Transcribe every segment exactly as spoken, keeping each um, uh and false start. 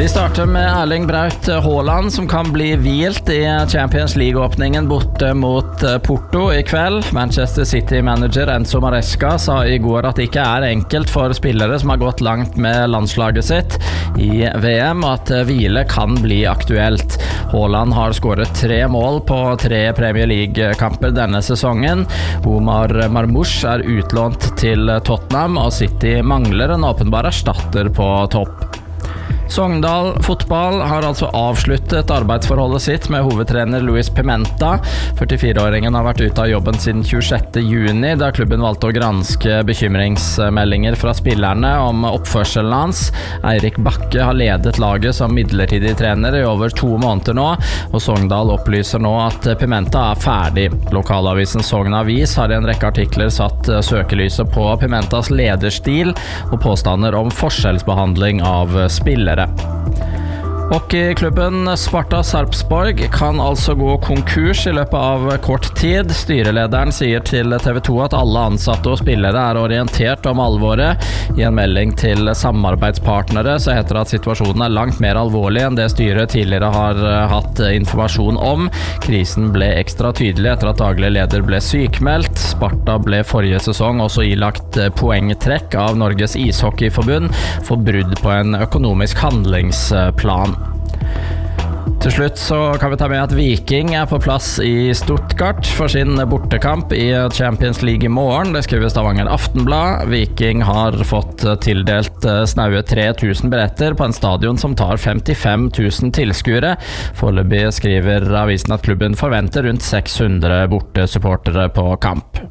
Vi starter med Erling Braut Haaland, som kan bli hvilt i Champions League-åpningen borte mot Porto i kveld. Manchester City-manager Enzo Maresca sa i går at det ikke er enkelt for spillere som har gått langt med landslaget sitt i V M, og at hvile kan bli aktuelt. Haaland har skåret tre mål på tre Premier League-kamper denne sesongen. Omar Marmoush er utlånt til Tottenham, og City mangler en åpenbar erstatter på topp. Sogndal fotball har altså avsluttet arbeidsforholdet sitt med hovedtrener Luis Pimenta. førtifire-åringen har vært ute av jobben siden tjuesjette juni, da klubben valgte å granske bekymringsmeldinger fra spillerne om oppførselen hans. Eirik Bakke har ledet laget som midlertidig trener i over to måneder nå, og Sogndal opplyser nå at Pimenta er ferdig. Lokalavisen Sogn Avis har i en rekke artikler satt søkelyset på Pimentas lederstil og påstander om forskjellsbehandling av spillere. Hockeyklubben Sparta Sarpsborg kan altså gå konkurs i løpet av kort tid. Styrelederen sier til T V to at alle ansatte og spillere er orientert om alvoret. I en melding til samarbeidspartnere så heter det at situasjonen er langt mer alvorlig enn det styret tidligere har hatt informasjon om. Krisen ble ekstra tydelig etter at daglig leder ble sykmeldt. Sparta ble forrige sesong også ilagt poengtrekk av Norges ishockeyforbund for brudd på en økonomisk handlingsplan. Til slutt så kan vi ta med at Viking er på plass i Stuttgart for sin bortekamp i Champions League i morgen. Det skriver Stavanger Aftenblad. Viking har fått tildelt snaue tre tusen billetter på en stadion som tar femtifem tusen tilskuere. Foreløpig skriver avisen at klubben forventer rundt seks hundre bortesupportere på kamp.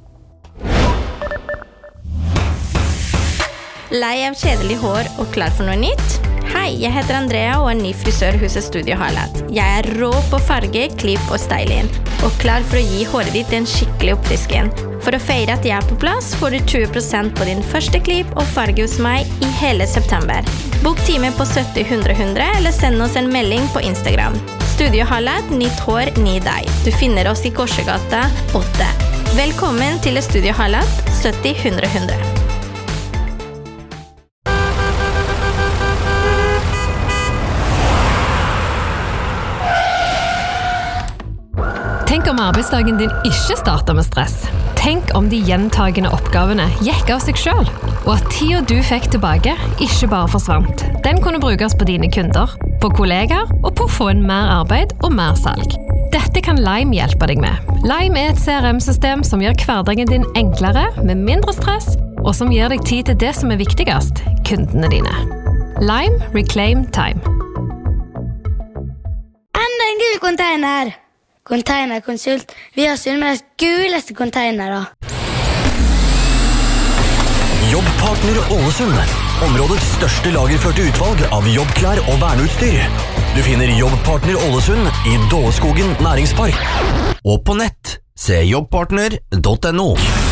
Lei av kjedelig hår og klar for noe nytt? Hei, jeg heter Andrea og er ny frisør hos Studio Highlight. Jeg er rå på farge, klipp og styling, og klar for å gi håret ditt en skikkelig oppfrisking. For å feire at jeg er på plass, får du tjue prosent på din første klipp og farge hos meg i hele september. Bok time på sytti hundre hundre, eller send oss en melding på Instagram. Studio Highlight, nytt hår, ny deg. Du finner oss i Korsegata åtte. Velkommen til Studio Highlight, sytti hundre hundre. Tenk om arbeidsdagen din ikke starter med stress. Tenk om de gjentagende oppgavene gikk av seg selv, og at tida du fikk tilbake ikke bare forsvant. Den kunne brukes på dine kunder, på kollegaer og på å få en mer arbeid og mer salg. Dette kan Lime hjelpe deg med. Lime er et C R M-system som gjør hverdagen din enklere, med mindre stress, og som gir deg tid til det som er viktigst, kundene dine. Lime Reclaim Time. Enda en gul container! Containerkonsult. Vi har Sunnmøres guleste containere. Jobbpartner Ålesund. Områdets største lagerførte utvalg av jobbklær og verneutstyr. Du finner Jobbpartner Ålesund i Dåleskogen næringspark. Og på nett, se jobbpartner punktum no.